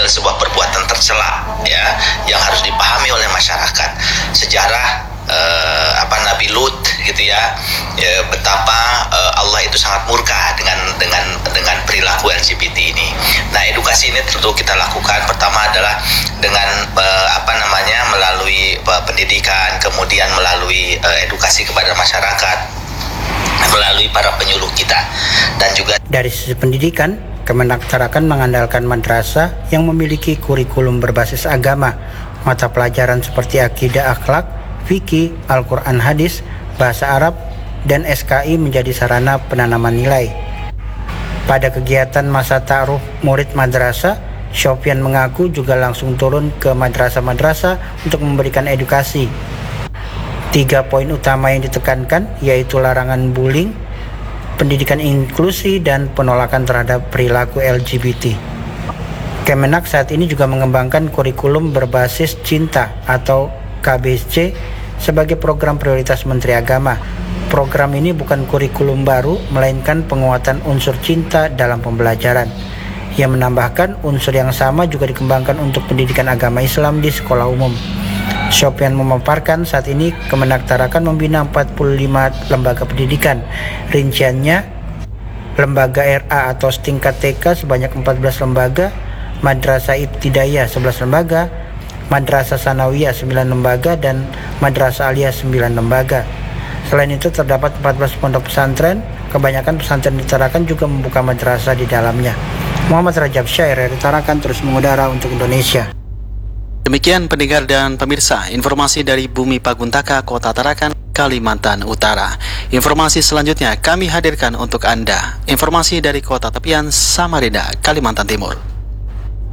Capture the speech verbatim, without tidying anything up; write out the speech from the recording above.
adalah sebuah perbuatan tercela, ya, yang harus dipahami oleh masyarakat. Sejarah uh, apa Nabi Lut gitu ya, ya betapa uh, Allah itu sangat murka dengan dengan dengan perilaku L G B T ini. Nah, edukasi ini tentu kita lakukan pertama adalah dengan uh, apa namanya melalui uh, pendidikan, kemudian melalui uh, edukasi kepada masyarakat, melalui para penyuluh kita, dan juga dari sisi pendidikan, Kemenak Tarakan mengandalkan madrasah yang memiliki kurikulum berbasis agama, mata pelajaran seperti akidah akhlak, fikih, Al-Quran hadis, bahasa Arab, dan S K I menjadi sarana penanaman nilai. Pada kegiatan masa ta'aruf murid madrasah, Sofyan mengaku juga langsung turun ke madrasah-madrasah untuk memberikan edukasi. Tiga poin utama yang ditekankan yaitu larangan bullying, pendidikan inklusi, dan penolakan terhadap perilaku L G B T. Kemenak saat ini juga mengembangkan kurikulum berbasis cinta atau K B C sebagai program prioritas Menteri Agama. Program ini bukan kurikulum baru, melainkan penguatan unsur cinta dalam pembelajaran. Ia menambahkan unsur yang sama juga dikembangkan untuk pendidikan agama Islam di sekolah umum. Sofyan memaparkan saat ini Kemenak Tarakan membina empat puluh lima lembaga pendidikan. Rinciannya, lembaga R A atau setingkat T K sebanyak empat belas lembaga, Madrasah Ibtidaiyah sebelas lembaga, Madrasah Sanawiyah sembilan lembaga, dan Madrasah Aliyah sembilan lembaga. Selain itu terdapat empat belas pondok pesantren. Kebanyakan pesantren di Tarakan juga membuka madrasah di dalamnya. Muhammad Rajab Syair dari Tarakan terus mengudara untuk Indonesia. Demikian pendengar dan pemirsa, informasi dari Bumi Paguntaka, Kota Tarakan, Kalimantan Utara. Informasi selanjutnya kami hadirkan untuk Anda. Informasi dari Kota Tepian, Samarinda, Kalimantan Timur.